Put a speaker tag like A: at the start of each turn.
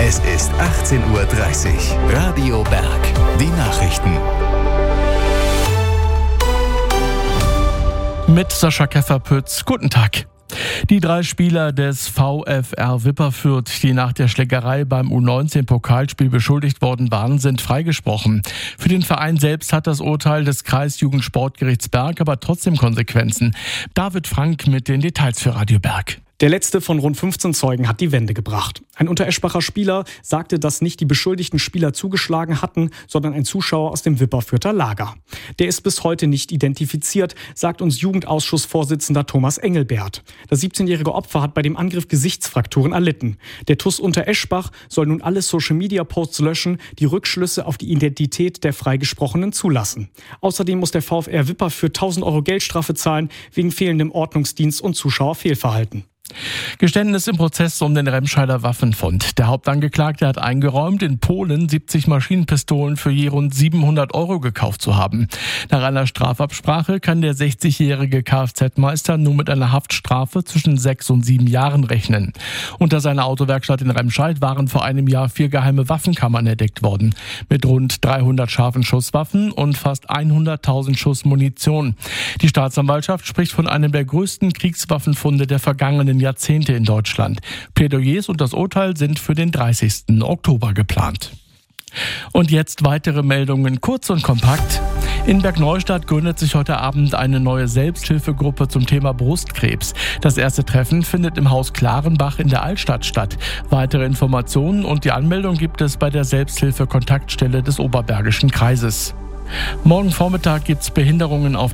A: Es ist 18:30 Uhr. Radio Berg. Die Nachrichten.
B: Mit Sascha Kefferpütz. Guten Tag. Die 3 Spieler des VfR Wipperfürth, die nach der Schlägerei beim U19-Pokalspiel beschuldigt worden waren, sind freigesprochen. Für den Verein selbst hat das Urteil des Kreisjugendsportgerichts Berg aber trotzdem Konsequenzen. David Frank mit den Details für Radio Berg.
C: Der letzte von rund 15 Zeugen hat die Wende gebracht. Ein Untereschbacher Spieler sagte, dass nicht die beschuldigten Spieler zugeschlagen hatten, sondern ein Zuschauer aus dem Wipperfürther Lager. Der ist bis heute nicht identifiziert, sagt uns Jugendausschussvorsitzender Thomas Engelbert. Das 17-jährige Opfer hat bei dem Angriff Gesichtsfrakturen erlitten. Der TuS Untereschbach soll nun alle Social-Media-Posts löschen, die Rückschlüsse auf die Identität der Freigesprochenen zulassen. Außerdem muss der VfR Wipperfürth 1.000 € Geldstrafe zahlen wegen fehlendem Ordnungsdienst und Zuschauerfehlverhalten.
B: Geständnis im Prozess um den Remscheider Waffenfund. Der Hauptangeklagte hat eingeräumt, in Polen 70 Maschinenpistolen für je rund 700 € gekauft zu haben. Nach einer Strafabsprache kann der 60-jährige Kfz-Meister nur mit einer Haftstrafe zwischen 6 und 7 Jahren rechnen. Unter seiner Autowerkstatt in Remscheid waren vor einem Jahr 4 geheime Waffenkammern entdeckt worden. Mit rund 300 scharfen Schusswaffen und fast 100.000 Schuss Munition. Die Staatsanwaltschaft spricht von einem der größten Kriegswaffenfunde der vergangenen Jahrzehnte in Deutschland. Plädoyers und das Urteil sind für den 30. Oktober geplant. Und jetzt weitere Meldungen, kurz und kompakt. In Bergneustadt gründet sich heute Abend eine neue Selbsthilfegruppe zum Thema Brustkrebs. Das erste Treffen findet im Haus Klarenbach in der Altstadt statt. Weitere Informationen und die Anmeldung gibt es bei der Selbsthilfe-Kontaktstelle des Oberbergischen Kreises. Morgen Vormittag gibt es Behinderungen auf